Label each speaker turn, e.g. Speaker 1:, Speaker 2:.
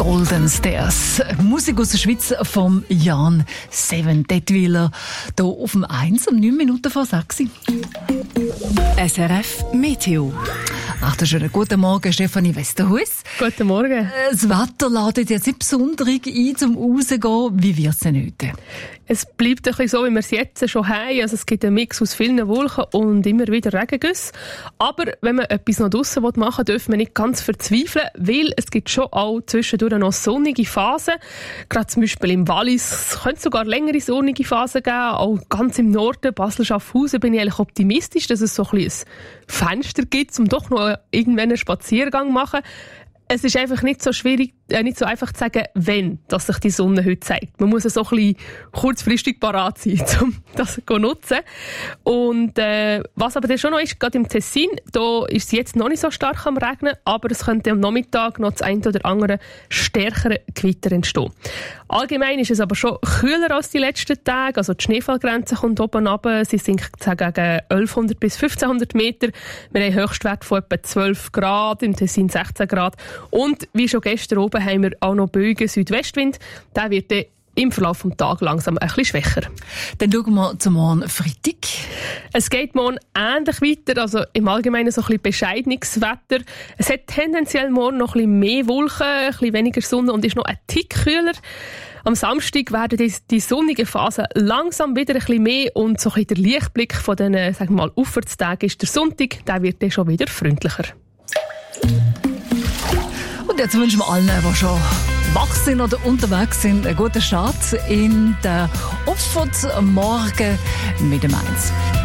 Speaker 1: Golden Stairs. Musik aus der Schweiz von Jan Seven Detwiler. Hier auf dem 1 um 9 Minuten vor 6.
Speaker 2: SRF Meteo.
Speaker 1: Schönen guten Morgen, Stefanie Westerhuis.
Speaker 3: Guten Morgen.
Speaker 1: Das Wetter ladet jetzt nicht besonders ein, zum Rausgehen. Wie wird es denn heute?
Speaker 3: Es bleibt ein bisschen so, wie wir es jetzt schon haben. Also es gibt einen Mix aus vielen Wolken und immer wieder Regengüsse. Aber wenn man etwas noch draussen machen will, dürfen wir nicht ganz verzweifeln, weil es gibt schon auch zwischendurch noch sonnige Phasen. Gerade zum Beispiel im Wallis. Es könnte sogar längere sonnige Phasen geben. Auch ganz im Norden, Basel-Schaffhausen, bin ich eigentlich optimistisch, dass es so ein bisschen ein Fenster gibt, um doch noch irgendwann einen Spaziergang zu machen. Es ist einfach nicht so schwierig, nicht so einfach zu sagen, wenn dass sich die Sonne heute zeigt. Man muss so ein bisschen kurzfristig parat sein, um das zu nutzen. Und was aber dann schon noch ist, gerade im Tessin, da ist es jetzt noch nicht so stark am Regnen, aber es könnte am Nachmittag noch das eine oder andere stärkere Gewitter entstehen. Allgemein ist es aber schon kühler als die letzten Tage, also die Schneefallgrenze kommt oben runter, sie sinkt gegen 1100 bis 1500 Meter. Wir haben einen Höchstwert von etwa 12 Grad, im Tessin 16 Grad. Und wie schon gestern oben haben wir auch noch Bögen Südwestwind. Der wird dann im Verlauf des Tages langsam ein bisschen schwächer.
Speaker 1: Dann schauen wir zum morgen Freitag.
Speaker 3: Es geht morgen ähnlich weiter, also im Allgemeinen so ein bisschen bescheidenes Wetter. Es hat tendenziell morgen noch ein bisschen mehr Wolken, ein bisschen weniger Sonne und ist noch ein Tick kühler. Am Samstag werden die sonnigen Phasen langsam wieder ein bisschen mehr und so ein bisschen der Lichtblick von den, sagen wir mal, Aufwärtstagen ist der Sonntag, der wird dann schon wieder freundlicher.
Speaker 1: Und jetzt wünschen wir allen, die schon wach sind oder unterwegs sind, einen guten Start in den Opfermorgen mit dem 1.